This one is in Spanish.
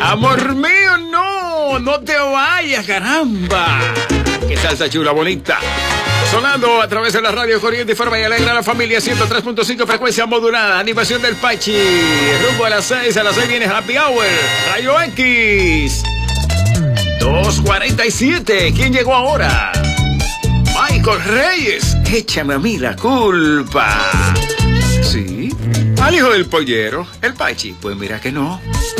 Amor mío, no te vayas, caramba. Qué salsa chula, bonita. Sonando a través de la radio corriente, forma y alegra a la familia. 103.5 frecuencia modulada. Animación del Pachi. Rumbo a las 6 viene Happy Hour. Rayo X. 2:47. ¿Quién llegó ahora? Michael Reyes. Échame a mí la culpa. Sí. Al hijo del pollero, el Pachi. Pues mira que no.